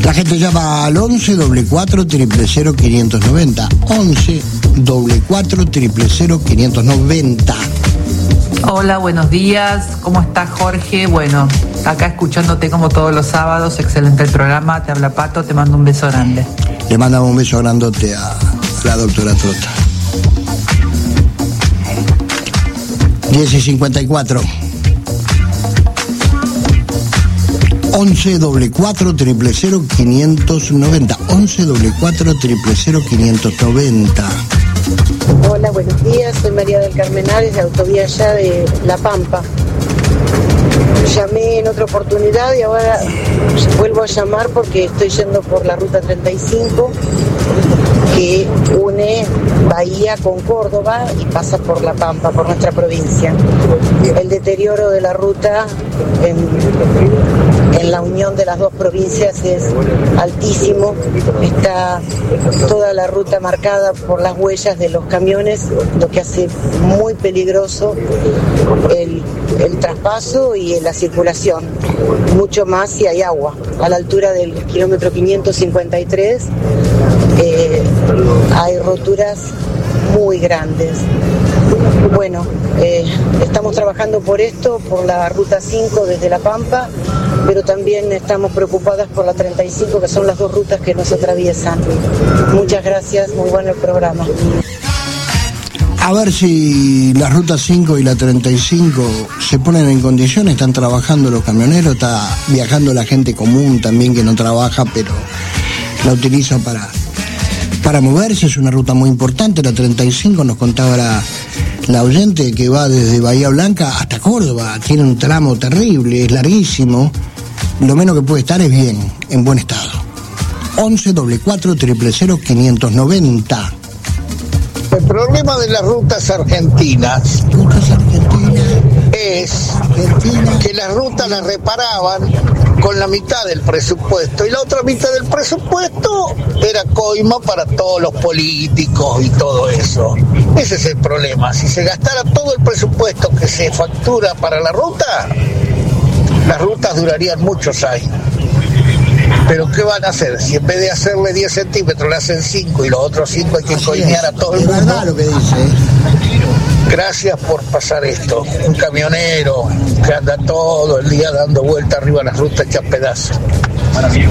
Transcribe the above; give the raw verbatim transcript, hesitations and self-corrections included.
La gente llama al once doble cuatro triple cero quinientos noventa. once doble cuatro triple cero quinientos noventa. Hola, buenos días. ¿Cómo estás, Jorge? Bueno, acá escuchándote como todos los sábados. Excelente el programa. Te habla Pato. Te mando un beso grande. Le mandamos un beso grandote a la doctora Trota. diez y cincuenta y cuatro. once doble cuatro triple cero quinientos noventa. once doble cuatro triple cero quinientos noventa. Hola, buenos días. Soy María del Carmenales, de Autovía Ya de La Pampa. Llamé en otra oportunidad y ahora vuelvo a llamar porque estoy yendo por la ruta treinta y cinco que une Bahía con Córdoba y pasa por La Pampa, por nuestra provincia. El deterioro de la ruta en, en la unión de las dos provincias es altísimo. Está toda la ruta marcada por las huellas de los camiones, lo que hace muy peligroso el, el traspaso y la circulación, mucho más si hay agua. A la altura del kilómetro quinientos cincuenta y tres eh, hay roturas muy grandes. Bueno, eh, estamos trabajando por esto, por la ruta cinco desde La Pampa, pero también estamos preocupadas por la treinta y cinco, que son las dos rutas que nos atraviesan. Muchas gracias, muy bueno el programa. A ver si la ruta cinco y la treinta y cinco se ponen en condiciones, están trabajando los camioneros, está viajando la gente común también que no trabaja, pero la utiliza para, para moverse. Es una ruta muy importante, la treinta y cinco, nos contaba la, la oyente, que va desde Bahía Blanca hasta Córdoba, tiene un tramo terrible, es larguísimo, lo menos que puede estar es bien, en buen estado. once doble cuatro triple cero quinientos noventa. El problema de las rutas argentinas, rutas argentinas es Argentina. que las rutas las reparaban con la mitad del presupuesto y la otra mitad del presupuesto era coima para todos los políticos y todo eso. Ese es el problema. Si se gastara todo el presupuesto que se factura para la ruta, las rutas durarían muchos años. Pero ¿qué van a hacer? Si en vez de hacerle diez centímetros le hacen cinco y los otros cinco hay que coimear a todo el mundo. Es verdad lo que dice. Gracias por pasar esto. Un camionero que anda todo el día dando vuelta arriba de las rutas hechas pedazos.